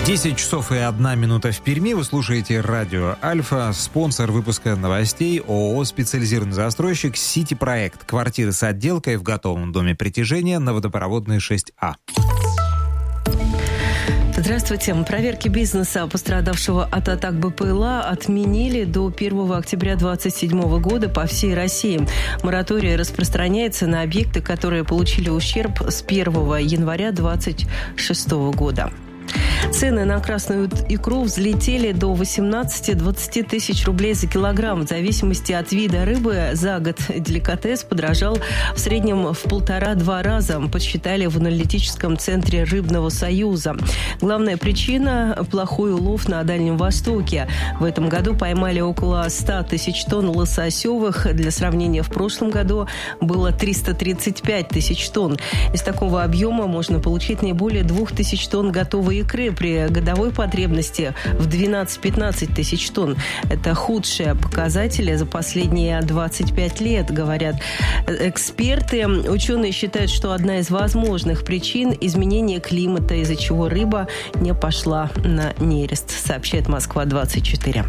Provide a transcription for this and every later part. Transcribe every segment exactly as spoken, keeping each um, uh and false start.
десять часов и одна минута в Перми. Вы слушаете радио «Альфа». Спонсор выпуска новостей ООО «Специализированный застройщик Сити Проект». Квартиры с отделкой в готовом доме притяжения на Водопроводной шесть А. Здравствуйте. Проверки бизнеса, пострадавшего от атак БПЛА, отменили до первого октября две тысячи двадцать седьмого года по всей России. Мораторий распространяется на объекты, которые получили ущерб с первого января две тысячи двадцать шестого года. Цены на красную икру взлетели до восемнадцати-двадцати тысяч рублей за килограмм. В зависимости от вида рыбы за год деликатес подорожал в среднем в полтора-два раза, подсчитали в аналитическом центре Рыбного союза. Главная причина – плохой улов на Дальнем Востоке. В этом году поймали около ста тысяч тонн лососевых. Для сравнения, в прошлом году было триста тридцать пять тысяч тонн. Из такого объема можно получить не более двух тысяч тонн готовой икры при годовой потребности в двенадцать-пятнадцать тысяч тонн. Это худшие показатели за последние двадцать пять лет, говорят эксперты. Ученые считают, что одна из возможных причин – изменение климата, из-за чего рыба не пошла на нерест, сообщает Москва двадцать четыре.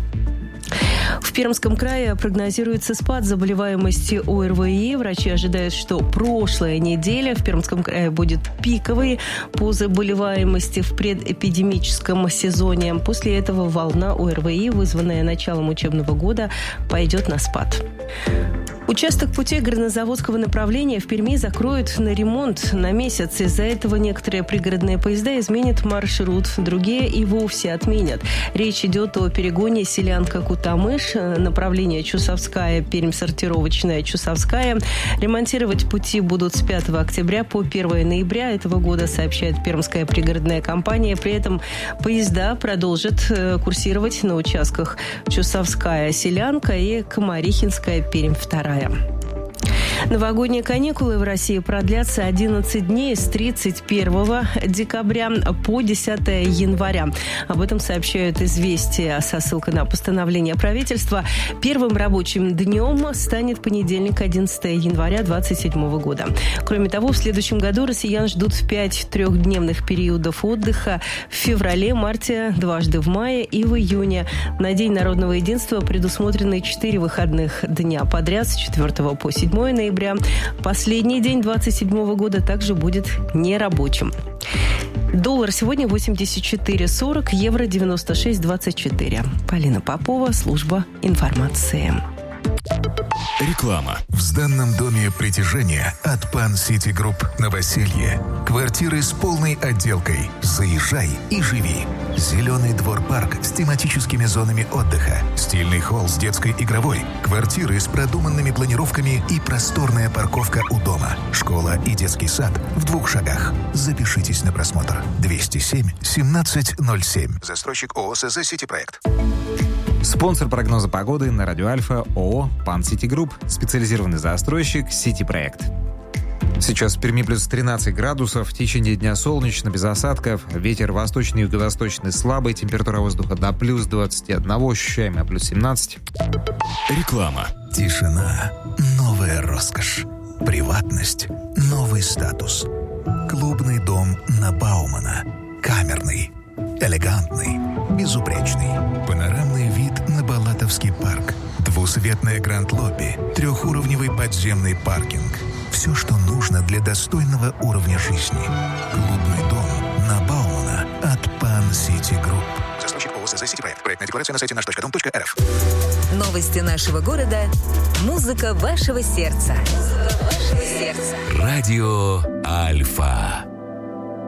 В Пермском крае прогнозируется спад заболеваемости ОРВИ. Врачи ожидают, что прошлая неделя в Пермском крае будет пиковой по заболеваемости в предэпидемическом сезоне. После этого волна ОРВИ, вызванная началом учебного года, пойдет на спад. Участок путей горнозаводского направления в Перми закроют на ремонт на месяц. Из-за этого некоторые пригородные поезда изменят маршрут, другие и вовсе отменят. Речь идет о перегоне Селянка-Кутамыш, направление Чусовская, Пермь-Сортировочная, Чусовская. Ремонтировать пути будут с пятого октября по первого ноября этого года, сообщает Пермская пригородная компания. При этом поезда продолжат курсировать на участках Чусовская, Селянка и Комарихинская, Пермь-вторая. Новогодние каникулы в России продлятся одиннадцать дней с тридцать первого декабря по десятого января. Об этом сообщают «Известия» со ссылкой на постановление правительства. Первым рабочим днем станет понедельник, одиннадцатого января две тысячи двадцать седьмого года. Кроме того, в следующем году россиян ждут пять трехдневных периодов отдыха в феврале, марте, дважды в мае и в июне. На День народного единства предусмотрены четыре выходных дня подряд с четвёртого по седьмое ноября. Последний день двадцать седьмого года также будет нерабочим. Доллар сегодня восемьдесят четыре сорок, евро девяносто шесть двадцать четыре. Полина Попова, служба информации. Реклама. В сданном доме притяжения от Пан Сити Групп Новоселье. Квартиры с полной отделкой. Заезжай и живи. Зеленый двор-парк с тематическими зонами отдыха. Стильный холл с детской игровой. Квартиры с продуманными планировками и просторная парковка у дома. Школа и детский сад в двух шагах. Запишитесь на просмотр. двести семь семнадцать ноль семь. Застройщик ООО СЗ «Сити Проект». Спонсор прогноза погоды на радио «Альфа» ООО «Пан Сити Групп», специализированный застройщик «Сити Проект». Сейчас в Перми плюс тринадцать градусов, в течение дня солнечно, без осадков, ветер восточный и юго-восточный слабый, температура воздуха до плюс двадцати одного, ощущаемая плюс семнадцать. Реклама. Тишина – новая роскошь. Приватность – новый статус. Клубный дом на Баумана. Камерный, элегантный, безупречный. Панорамный вид на Балатовский парк. Двусветное гранд-лобби. Трехуровневый подземный паркинг. Все, что нужно для достойного уровня жизни. Клубный дом на Баумана от Пан Сити Групп. Застройщик ООО СЗ «Сити Проект». Проектная декларация на сайте наш точка дом точка эр эф. Новости нашего города. Музыка вашего сердца. Музыка вашего сердца. Радио Альфа.